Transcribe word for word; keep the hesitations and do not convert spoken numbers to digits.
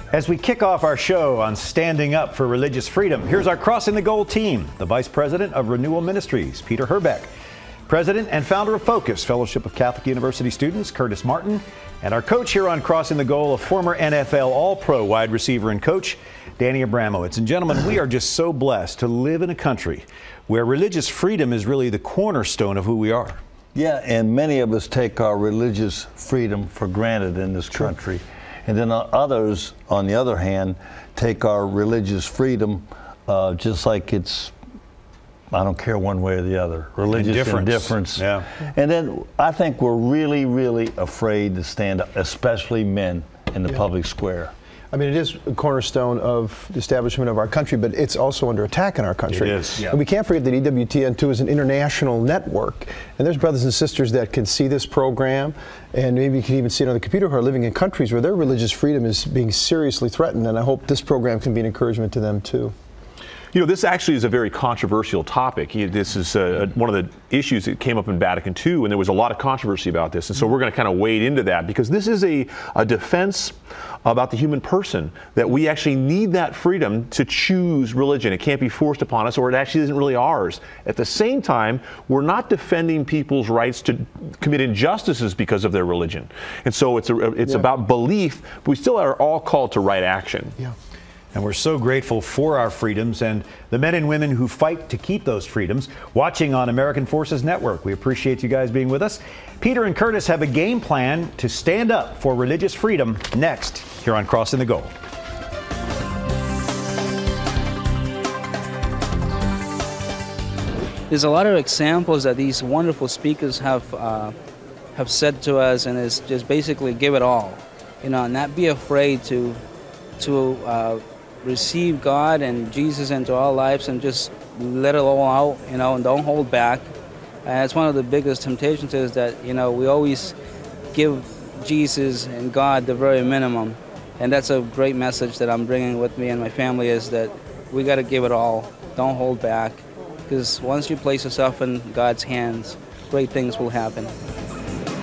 As we kick off our show on standing up for religious freedom, here's our Crossing the Goal team, the Vice President of Renewal Ministries, Peter Herbeck, President and founder of Focus, Fellowship of Catholic University Students, Curtis Martin, and our coach here on Crossing the Goal, a former N F L All-Pro wide receiver and coach, Danny Abramowitz. And gentlemen, we are just so blessed to live in a country where religious freedom is really the cornerstone of who we are. Yeah, and many of us take our religious freedom for granted in this country. And then others, on the other hand, take our religious freedom uh, just like it's, I don't care one way or the other. Religious indifference. indifference. Yeah. And then I think we're really, really afraid to stand up, especially men, in the yeah. public square. I mean, it is a cornerstone of the establishment of our country, but it's also under attack in our country. It is. Yeah. And we can't forget that E W T N two is an international network, and there's brothers and sisters that can see this program, and maybe you can even see it on the computer, who are living in countries where their religious freedom is being seriously threatened, and I hope this program can be an encouragement to them too. You know, this actually is a very controversial topic. This is uh, one of the issues that came up in Vatican two, and there was a lot of controversy about this. And so we're going to kind of wade into that, because this is a, a defense about the human person, that we actually need that freedom to choose religion. It can't be forced upon us, or it actually isn't really ours. At the same time, we're not defending people's rights to commit injustices because of their religion. And so it's, a, it's yeah. about belief, but we still are all called to right action. Yeah. And we're so grateful for our freedoms and the men and women who fight to keep those freedoms. Watching on American Forces Network, we appreciate you guys being with us. Peter and Curtis have a game plan to stand up for religious freedom next here on Crossing the Goal. There's a lot of examples that these wonderful speakers have uh, have said to us, and it's just basically give it all, you know, not be afraid to to uh, receive God and Jesus into our lives and just let it all out, you know, and don't hold back. And it's one of the biggest temptations is that, you know, we always give Jesus and God the very minimum. And that's a great message that I'm bringing with me and my family, is that we got to give it all. Don't hold back. Because once you place yourself in God's hands, great things will happen.